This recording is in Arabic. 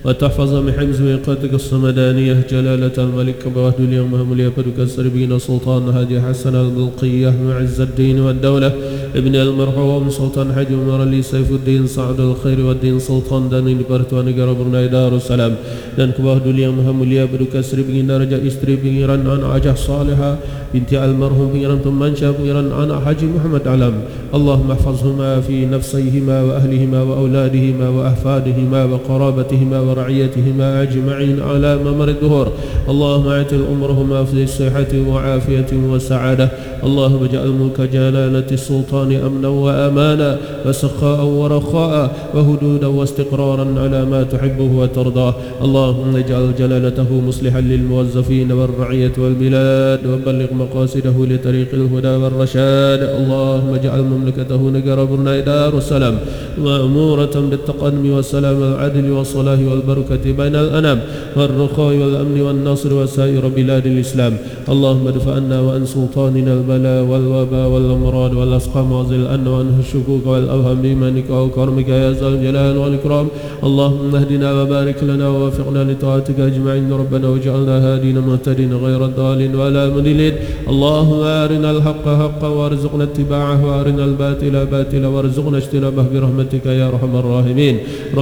وتحفظ من حفظ وقاتك الصمدانية جلالة الملك بوحد اليوم هم ليبدك السربين سلطان هادي حسن البلقية معز الدين والدولة ابن المرحوم سلطان حج عمر لي سيف الدين سعد الخير والدين سلطان دانين برتوان قربنا دار السلام دانك بوحد اليوم هم ليبدك السربين درجة استري بيران عن عجح صالحة بنت المرحوم بيران ثم شاب بيران عن حج محمد علم اللهم احفظهما في نفسيهما وأهلهما وأولادهما وأحفادهما وقرابتهما ورعيتهما أجمعين على ممر الدهور اللهم اعتل أمرهما في الصحة وعافية وسعادة اللهم اجعل ملك جلالة السلطان أمنا وأمانا وسخاء ورخاء وهدودا واستقرارا على ما تحبه وترضاه اللهم اجعل جلالته مصلحا للموظفين والرعية والبلاد وبلغ مقاصده لطريق الهدى والرشاد اللهم اجعل مملكته نجر برنا دار السلام مأمورة بالتقدم والسلام والعدل والصلاح والبركة بين الأنام والرخاء والأمن والنصر وسائر بلاد الإسلام اللهم ادفع عنا وعن سلطاننا البلاء والوباء والأمراض والأسقام وزل عنا وعنه الشكوك والأوهام بمنك وكرمك يا ذا الجلال والإكرام اللهم اهدنا وبارك لنا ووفقنا لطاعتك أجمعين ربنا واجعلنا هادين مهتدين غير ضالين ولا مضلين اللهم أرنا الحق حقا وارزقنا اتباعه وأرنا الباطل باطلا وارزقنا اجتنابه برحمتك يا أرحم الراحمين